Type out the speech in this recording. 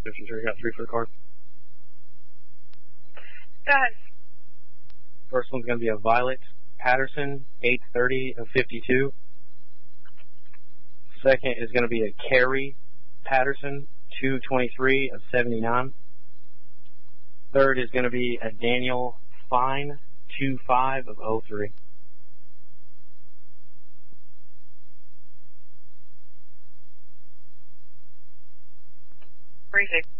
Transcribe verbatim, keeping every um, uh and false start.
sure you got three for the card. Go ahead. First one's going to be a Violet Patterson, eight thirty of fifty-two. Second is going to be a Carrie Patterson, two twenty-three of seventy-nine. Third is going to be a Daniel Fine, two five of oh three. Briefing.